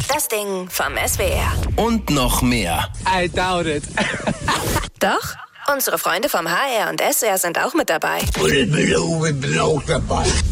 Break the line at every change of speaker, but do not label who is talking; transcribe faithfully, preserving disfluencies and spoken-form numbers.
Das Ding vom S W R.
Und noch mehr.
I doubt it.
Doch, unsere Freunde vom H R und S R sind auch mit dabei.
Und ich bin auch dabei.